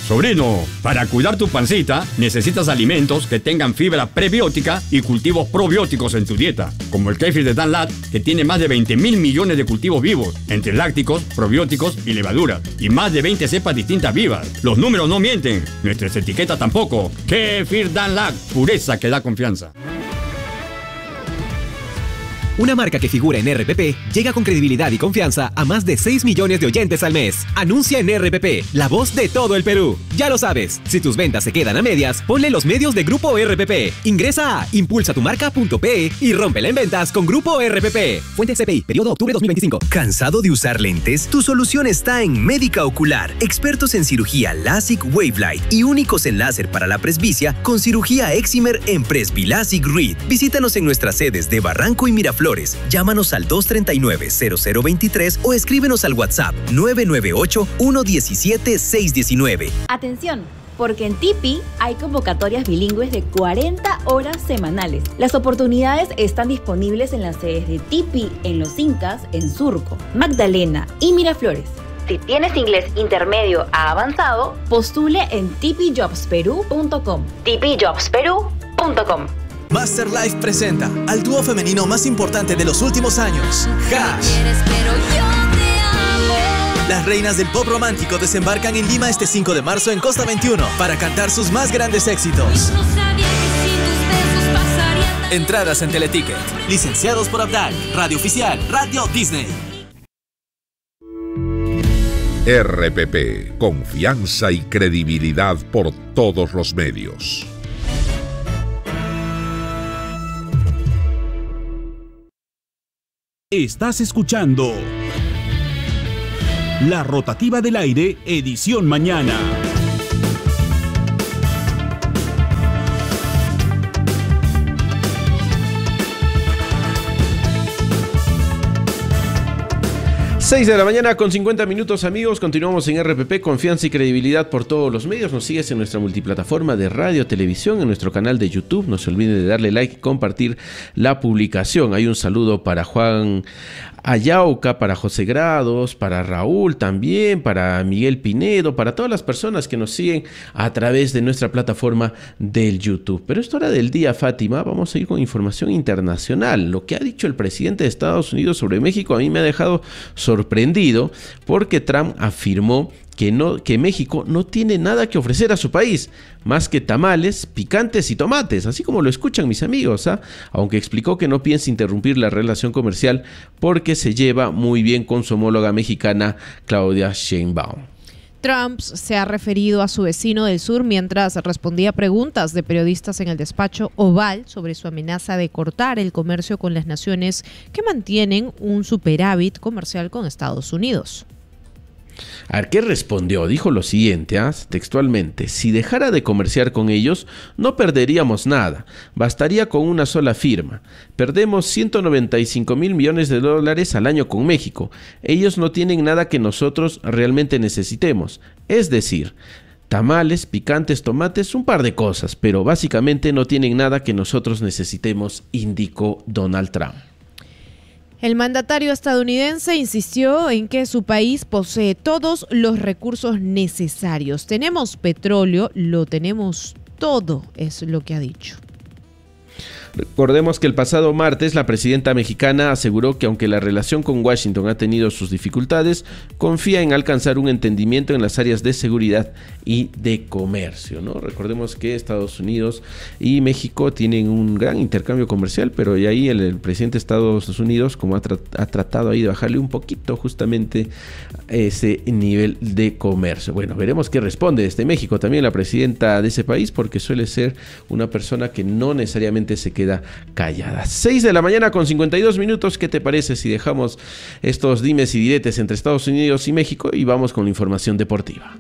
Sobrino, para cuidar tu pancita necesitas alimentos que tengan fibra prebiótica y cultivos probióticos en tu dieta, como el kéfir de Danlac, que tiene más de 20.000 millones de cultivos vivos, entre lácticos, probióticos y levaduras, y más de 20 cepas distintas vivas. Los números no mienten, nuestras etiquetas tampoco. Kéfir Danlac, pureza que da confianza. Una marca que figura en RPP llega con credibilidad y confianza a más de 6 millones de oyentes al mes. Anuncia en RPP, la voz de todo el Perú. Ya lo sabes, si tus ventas se quedan a medias, ponle los medios de Grupo RPP. Ingresa a impulsatumarca.pe y rómpela en ventas con Grupo RPP. Fuente CPI, periodo octubre 2025. ¿Cansado de usar lentes? Tu solución está en Médica Ocular. Expertos en cirugía LASIK Wavelight y únicos en láser para la presbicia con cirugía Excimer en Presbilasic Reed. Visítanos en nuestras sedes de Barranco y Miraflores. Llámanos al 239-0023 o escríbenos al WhatsApp 998-117-619. Atención, porque en Tipi hay convocatorias bilingües de 40 horas semanales. Las oportunidades están disponibles en las sedes de Tipi, en Los Incas, en Surco, Magdalena y Miraflores. Si tienes inglés intermedio a avanzado, postule en tipijobsperu.com. tipijobsperu.com. Master Life presenta al dúo femenino más importante de los últimos años, Hash. Las reinas del pop romántico desembarcan en Lima este 5 de marzo en Costa 21 para cantar sus más grandes éxitos. Entradas en Teleticket. Licenciados por Abdal. Radio Oficial, Radio Disney. RPP, confianza y credibilidad por todos los medios. Estás escuchando La Rotativa del Aire, edición mañana. 6 de la mañana con 50 minutos, amigos. Continuamos en RPP, confianza y credibilidad por todos los medios. Nos sigues en nuestra multiplataforma de radio, televisión, en nuestro canal de YouTube. No se olvide de darle like y compartir la publicación. Hay un saludo para Juan Ayauca, para José Grados, para Raúl también, para Miguel Pinedo, para todas las personas que nos siguen a través de nuestra plataforma del YouTube. Pero esta hora del día, Fátima, vamos a ir con información internacional. Lo que ha dicho el presidente de Estados Unidos sobre México a mí me ha dejado sorprendido, porque Trump afirmó que México no tiene nada que ofrecer a su país, más que tamales, picantes y tomates, así como lo escuchan mis amigos, aunque explicó que no piensa interrumpir la relación comercial porque se lleva muy bien con su homóloga mexicana Claudia Sheinbaum. Trump se ha referido a su vecino del sur mientras respondía preguntas de periodistas en el despacho Oval sobre su amenaza de cortar el comercio con las naciones que mantienen un superávit comercial con Estados Unidos. A ver, ¿qué respondió? Dijo lo siguiente, textualmente: si dejara de comerciar con ellos, no perderíamos nada, bastaría con una sola firma. Perdemos 195 mil millones de dólares al año con México. Ellos no tienen nada que nosotros realmente necesitemos. Es decir, tamales, picantes, tomates, un par de cosas, pero básicamente no tienen nada que nosotros necesitemos, indicó Donald Trump. El mandatario estadounidense insistió en que su país posee todos los recursos necesarios. Tenemos petróleo, lo tenemos todo, es lo que ha dicho. Recordemos que el pasado martes la presidenta mexicana aseguró que aunque la relación con Washington ha tenido sus dificultades, confía en alcanzar un entendimiento en las áreas de seguridad y de comercio, ¿no? Recordemos que Estados Unidos y México tienen un gran intercambio comercial, pero y ahí el presidente de Estados Unidos como ha tratado ahí de bajarle un poquito justamente ese nivel de comercio. Bueno, veremos qué responde desde México también la presidenta de ese país, porque suele ser una persona que no necesariamente se queda callada. 6 de la mañana con 52 minutos. ¿Qué te parece si dejamos estos dimes y diretes entre Estados Unidos y México y vamos con la información deportiva?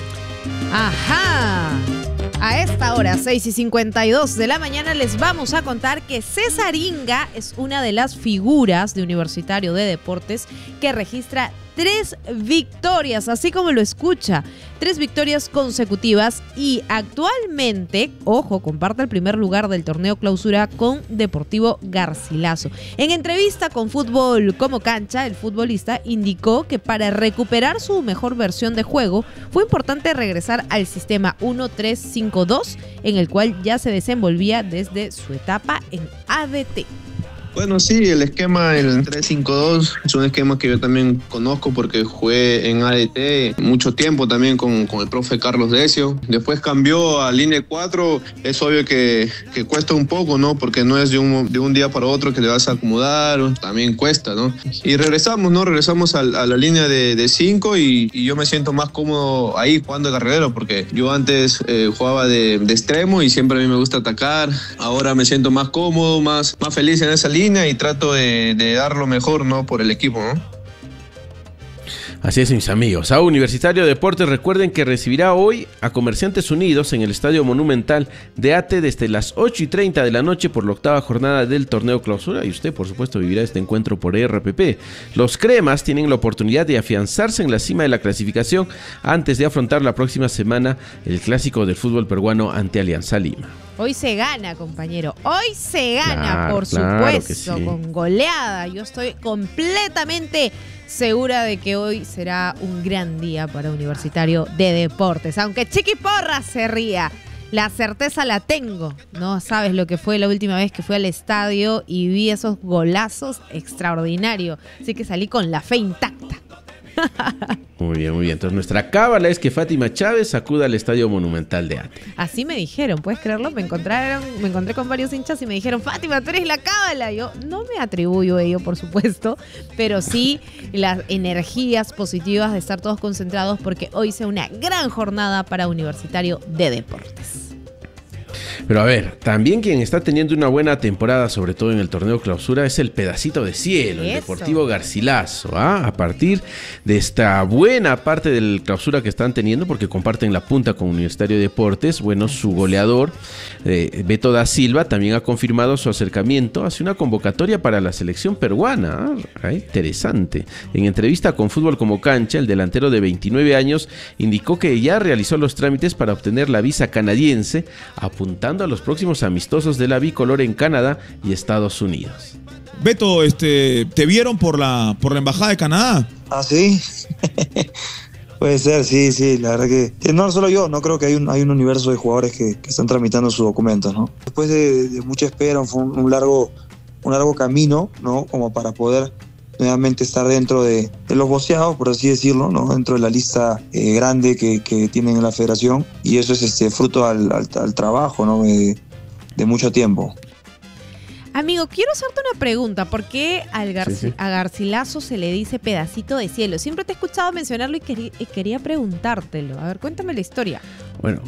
¡Ajá! A esta hora, 6:52 de la mañana, les vamos a contar que César Inga es una de las figuras de Universitario de Deportes que registra 3 victorias, así como lo escucha. 3 victorias consecutivas y actualmente, ojo, comparte el primer lugar del torneo clausura con Deportivo Garcilaso. En entrevista con Fútbol como Cancha, el futbolista indicó que para recuperar su mejor versión de juego fue importante regresar al sistema 1-3-5-2, en el cual ya se desenvolvía desde su etapa en ADT. Bueno, sí, el esquema, el 3-5-2, es un esquema que yo también conozco porque jugué en ADT mucho tiempo también con el profe Carlos Decio. Después cambió a línea 4, es obvio que cuesta un poco, ¿no? Porque no es de un día para otro que te vas a acomodar, también cuesta, ¿no? Y regresamos, ¿no? Regresamos a la línea de 5 y yo me siento más cómodo ahí jugando de carrilero porque yo antes jugaba de extremo y siempre a mí me gusta atacar. Ahora me siento más cómodo, más feliz en esa línea y trato de dar lo mejor, ¿no? Por el equipo, ¿no? Así es, mis amigos. Universitario de Deportes, recuerden que recibirá hoy a Comerciantes Unidos en el Estadio Monumental de ATE desde las 8:30 de la noche por la 8ª jornada del torneo clausura y usted, por supuesto, vivirá este encuentro por RPP. Los cremas tienen la oportunidad de afianzarse en la cima de la clasificación antes de afrontar la próxima semana el clásico del fútbol peruano ante Alianza Lima. Hoy se gana, compañero. Hoy se gana, claro, por claro supuesto, sí. Con goleada. Yo estoy completamente segura de que hoy será un gran día para Universitario de Deportes. Aunque Chiqui Porras se ría, la certeza la tengo. No sabes lo que fue la última vez que fui al estadio y vi esos golazos, extraordinario. Así que salí con la fe intacta. Muy bien, muy bien. Entonces nuestra cábala es que Fátima Chávez acuda al Estadio Monumental de ATE. Así me dijeron, ¿puedes creerlo? Me encontré con varios hinchas y me dijeron, Fátima, tú eres la cábala. Yo no me atribuyo a ello, por supuesto, pero sí las energías positivas de estar todos concentrados porque hoy sea una gran jornada para Universitario de Deportes. Pero a ver, también quien está teniendo una buena temporada, sobre todo en el torneo clausura, es el pedacito de cielo, el Deportivo Garcilaso, ¿ah? A partir de esta buena parte del clausura que están teniendo, porque comparten la punta con Universitario de Deportes, bueno, su goleador, Beto da Silva, también ha confirmado su acercamiento hacia una convocatoria para la selección peruana. Interesante. En entrevista con Fútbol como Cancha, el delantero de 29 años indicó que ya realizó los trámites para obtener la visa canadiense, apuntando a los próximos amistosos de la bicolor en Canadá y Estados Unidos. Beto, ¿te vieron por la embajada de Canadá? Ah, sí. Puede ser, sí, la verdad que no solo yo, no creo que hay un universo de jugadores que están tramitando sus documentos, ¿no? Después de mucha espera, fue un largo camino, ¿no? Como para poder nuevamente estar dentro de los voceados, por así decirlo, ¿no? Dentro de la lista grande que tienen en la federación, y eso es fruto al trabajo, ¿no? De mucho tiempo. Amigo, quiero hacerte una pregunta. ¿Por qué a Garcilaso se le dice pedacito de cielo? Siempre te he escuchado mencionarlo y quería preguntártelo. A ver, cuéntame la historia. Bueno,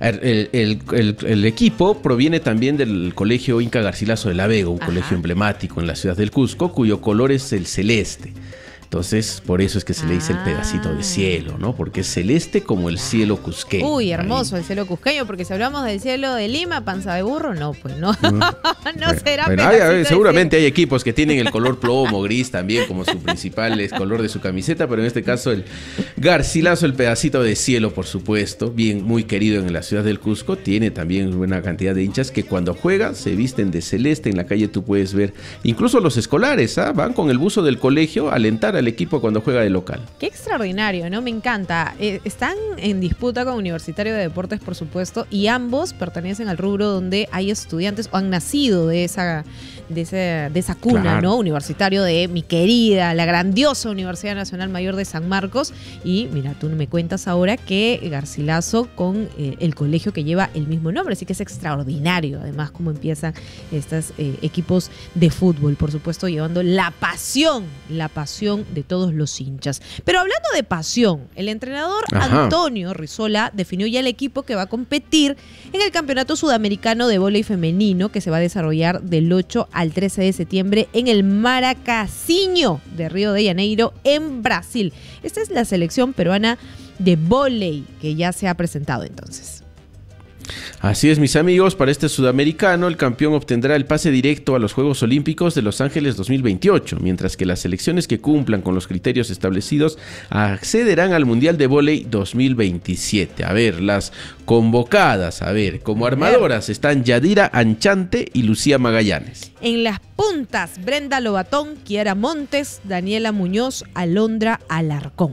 el equipo proviene también del Colegio Inca Garcilaso de la Vega, un colegio emblemático en la ciudad del Cusco, cuyo color es el celeste. Entonces, por eso es que se le dice el pedacito de cielo, ¿no? Porque es celeste como el cielo cusqueño. Uy, hermoso el cielo cusqueño, porque si hablamos del cielo de Lima, panza de burro, no, pues no. No será pedacito seguramente hay equipos que tienen el color plomo, gris también, como su principal color de su camiseta, pero en este caso el Garcilaso, el pedacito de cielo, por supuesto, bien, muy querido en la ciudad del Cusco, tiene también una cantidad de hinchas que cuando juega se visten de celeste. En la calle tú puedes ver, incluso los escolares, van con el buzo del colegio a alentar al equipo cuando juega de local. Qué extraordinario, ¿no? Me encanta. Están en disputa con Universitario de Deportes, por supuesto, y ambos pertenecen al rubro donde hay estudiantes o han nacido de esa cuna, claro, ¿no? Universitario de mi querida, la grandiosa Universidad Nacional Mayor de San Marcos. Y mira, tú me cuentas ahora que Garcilaso con el colegio que lleva el mismo nombre, así que es extraordinario, además, cómo empiezan estos equipos de fútbol, por supuesto, llevando la pasión de todos los hinchas. Pero hablando de pasión, el entrenador Antonio Rizola definió ya el equipo que va a competir en el Campeonato Sudamericano de Vóley Femenino, que se va a desarrollar del 8 al 13 de septiembre en el Maracasinho de Río de Janeiro, en Brasil. Esta es la selección peruana de vóley que ya se ha presentado entonces. Así es, mis amigos, para este sudamericano el campeón obtendrá el pase directo a los Juegos Olímpicos de Los Ángeles 2028, mientras que las selecciones que cumplan con los criterios establecidos accederán al Mundial de Vóley 2027. A ver, las convocadas, como armadoras están Yadira Anchante y Lucía Magallanes. En las puntas, Brenda Lobatón, Kiara Montes, Daniela Muñoz, Alondra Alarcón.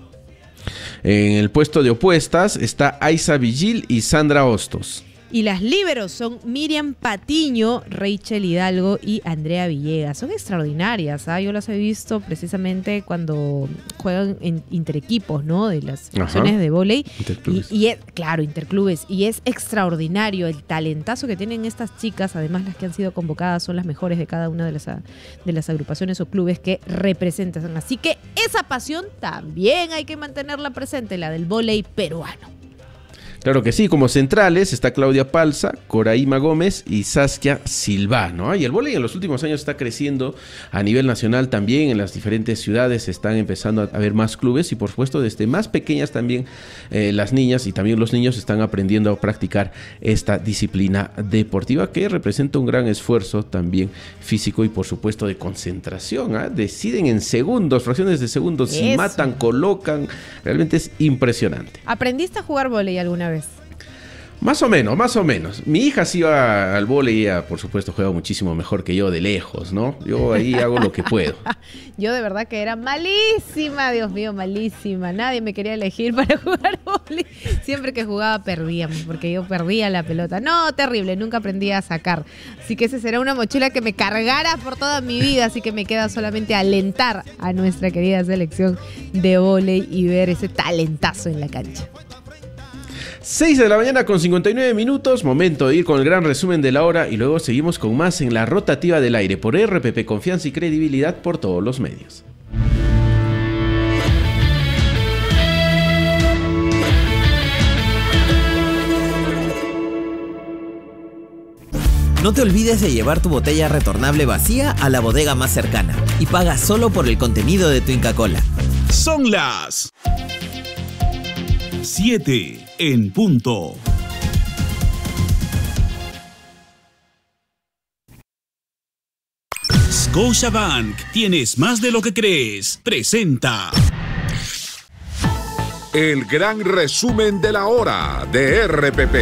En el puesto de opuestas está Aiza Vigil y Sandra Hostos. Y las líberos son Miriam Patiño, Rachel Hidalgo y Andrea Villegas. Son extraordinarias, ¿ah? Yo las he visto precisamente cuando juegan en interequipos, ¿no? De las selecciones de vóley. Interclubes. Y es, claro, interclubes. Y es extraordinario el talentazo que tienen estas chicas. Además, las que han sido convocadas son las mejores de cada una de las agrupaciones o clubes que representan. Así que esa pasión también hay que mantenerla presente, la del vóley peruano. Claro que sí, como centrales está Claudia Palza, Coraima Gómez y Saskia Silvano. Y el vóley en los últimos años está creciendo a nivel nacional también. En las diferentes ciudades están empezando a haber más clubes y por supuesto desde más pequeñas también las niñas y también los niños están aprendiendo a practicar esta disciplina deportiva que representa un gran esfuerzo también físico y por supuesto de concentración. Deciden en segundos, fracciones de segundos, Eso. matan, colocan. Realmente es impresionante. ¿Aprendiste a jugar vóley alguna vez? Más o menos. Mi hija sí va al vóley y ella, por supuesto, juega muchísimo mejor que yo de lejos, ¿no? Yo ahí hago lo que puedo. Yo de verdad que era malísima, Dios mío, malísima. Nadie me quería elegir para jugar vóley. Siempre que jugaba perdíamos, porque yo perdía la pelota. No, terrible, nunca aprendí a sacar. Así que esa será una mochila que me cargará por toda mi vida. Así que me queda solamente alentar a nuestra querida selección de vóley y ver ese talentazo en la cancha. 6 de la mañana con 59 minutos, momento de ir con el gran resumen de la hora y luego seguimos con más en la rotativa del aire por RPP, confianza y credibilidad por todos los medios. No te olvides de llevar tu botella retornable vacía a la bodega más cercana y paga solo por el contenido de tu Inca Kola. Son las 7 en punto. Scotiabank, tienes más de lo que crees. Presenta el gran resumen de la hora de RPP.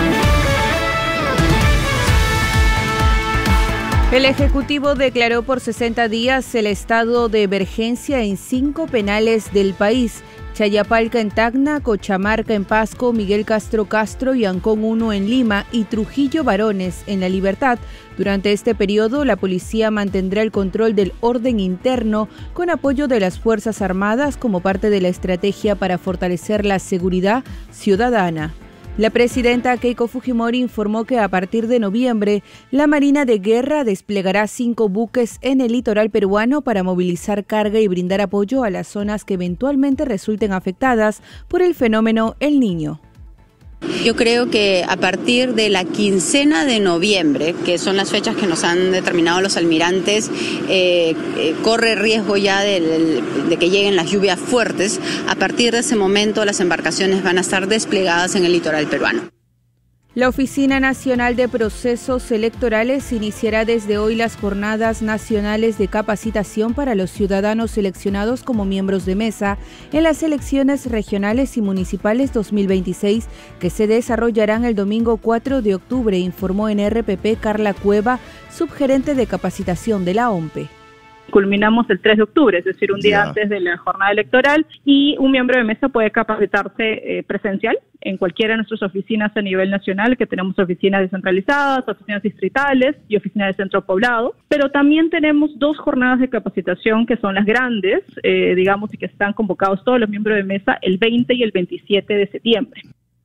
El Ejecutivo declaró por 60 días el estado de emergencia en 5 penales del país. Chayapalca en Tacna, Cochamarca en Pasco, Miguel Castro y Ancón 1 en Lima y Trujillo Varones en La Libertad. Durante este periodo, la policía mantendrá el control del orden interno con apoyo de las Fuerzas Armadas como parte de la estrategia para fortalecer la seguridad ciudadana. La presidenta Keiko Fujimori informó que a partir de noviembre, la Marina de Guerra desplegará 5 buques en el litoral peruano para movilizar carga y brindar apoyo a las zonas que eventualmente resulten afectadas por el fenómeno El Niño. Yo creo que a partir de la quincena de noviembre, que son las fechas que nos han determinado los almirantes, corre riesgo ya de que lleguen las lluvias fuertes. A partir de ese momento las embarcaciones van a estar desplegadas en el litoral peruano. La Oficina Nacional de Procesos Electorales iniciará desde hoy las jornadas nacionales de capacitación para los ciudadanos seleccionados como miembros de mesa en las elecciones regionales y municipales 2026 que se desarrollarán el domingo 4 de octubre, informó en RPP Carla Cueva, subgerente de capacitación de la OMPE. Culminamos el 3 de octubre, es decir, un día antes de la jornada electoral, y un miembro de mesa puede capacitarse presencial en cualquiera de nuestras oficinas a nivel nacional, que tenemos oficinas descentralizadas, oficinas distritales y oficinas de centro poblado, pero también tenemos 2 jornadas de capacitación que son las grandes, digamos, y que están convocados todos los miembros de mesa el 20 y el 27 de septiembre.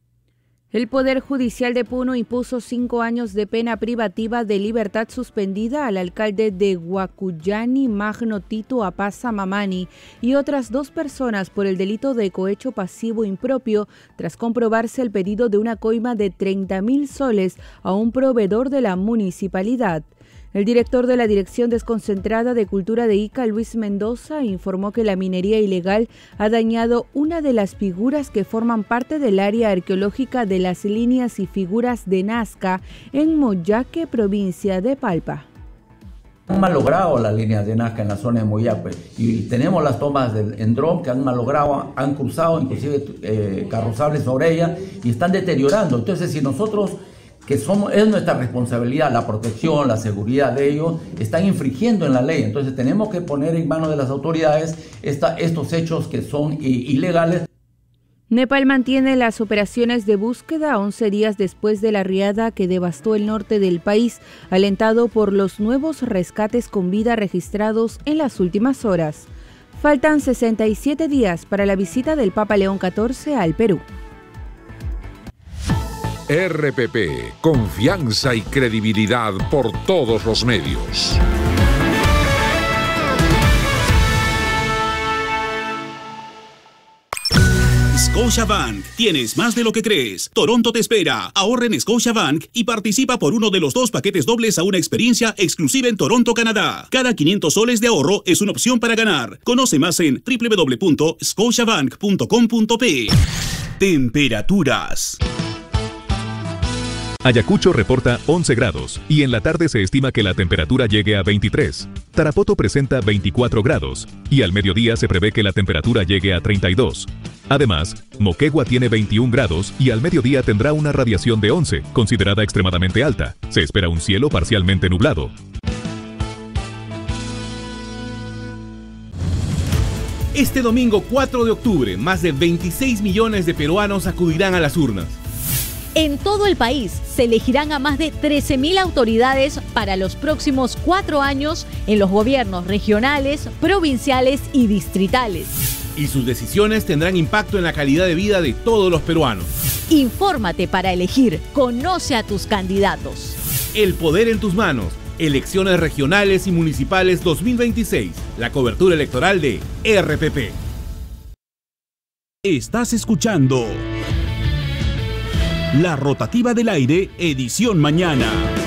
El Poder Judicial de Puno impuso 5 años de pena privativa de libertad suspendida al alcalde de Huacuyani, Magno Tito Apaza Mamani, y otras 2 personas por el delito de cohecho pasivo impropio, tras comprobarse el pedido de una coima de 30.000 soles a un proveedor de la municipalidad. El director de la Dirección Desconcentrada de Cultura de Ica, Luis Mendoza, informó que la minería ilegal ha dañado una de las figuras que forman parte del área arqueológica de las líneas y figuras de Nazca en Moyaque, provincia de Palpa. Han malogrado las líneas de Nazca en la zona de Moyape y tenemos las tomas en dron que han malogrado, han cruzado inclusive carrozables sobre ella y están deteriorando. Entonces, si nosotros, que es nuestra responsabilidad, la protección, la seguridad de ellos, están infringiendo en la ley. Entonces tenemos que poner en manos de las autoridades estos hechos que son ilegales. Nepal mantiene las operaciones de búsqueda 11 días después de la riada que devastó el norte del país, alentado por los nuevos rescates con vida registrados en las últimas horas. Faltan 67 días para la visita del Papa León XIV al Perú. RPP, confianza y credibilidad por todos los medios. Scotiabank. Tienes más de lo que crees. Toronto te espera. Ahorra en Scotiabank y participa por uno de los 2 paquetes dobles a una experiencia exclusiva en Toronto, Canadá. Cada 500 soles de ahorro es una opción para ganar. Conoce más en www.scotiabank.com.pe. Temperaturas. Ayacucho reporta 11 grados y en la tarde se estima que la temperatura llegue a 23. Tarapoto presenta 24 grados y al mediodía se prevé que la temperatura llegue a 32. Además, Moquegua tiene 21 grados y al mediodía tendrá una radiación de 11, considerada extremadamente alta. Se espera un cielo parcialmente nublado. Este domingo 4 de octubre, más de 26 millones de peruanos acudirán a las urnas. En todo el país se elegirán a más de 13.000 autoridades para los próximos 4 años en los gobiernos regionales, provinciales y distritales. Y sus decisiones tendrán impacto en la calidad de vida de todos los peruanos. Infórmate para elegir. Conoce a tus candidatos. El poder en tus manos. Elecciones regionales y municipales 2026. La cobertura electoral de RPP. Estás escuchando La Rotativa del Aire, edición mañana.